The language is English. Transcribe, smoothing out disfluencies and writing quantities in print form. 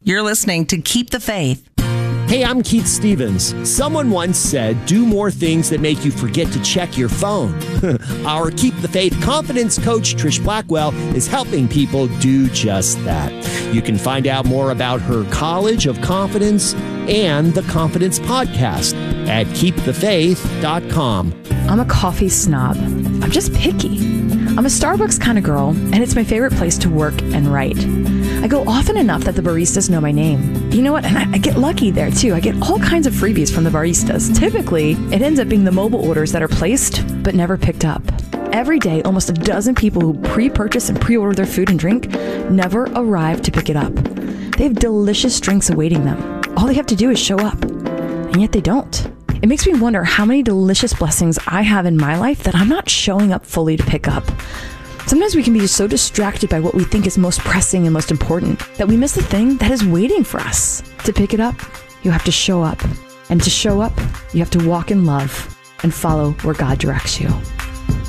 You're listening to Keep the Faith. Hey, I'm Keith Stevens. Someone once said, do more things that make you forget to check your phone. Our Keep the Faith confidence coach, Trish Blackwell, is helping people do just that. You can find out more about her College of Confidence and the Confidence Podcast at keepthefaith.com. I'm a coffee snob. I'm just picky. I'm a Starbucks kind of girl, and it's my favorite place to work and write. I go often enough that the baristas know my name. You know what? And I get lucky there, too. I get all kinds of freebies from the baristas. Typically, it ends up being the mobile orders that are placed, but never picked up. Every day, almost a dozen people who pre-purchase and pre-order their food and drink never arrive to pick it up. They have delicious drinks awaiting them. All they have to do is show up. And yet they don't. It makes me wonder how many delicious blessings I have in my life that I'm not showing up fully to pick up. Sometimes we can be just so distracted by what we think is most pressing and most important that we miss the thing that is waiting for us. To pick it up, you have to show up. And to show up, you have to walk in love and follow where God directs you.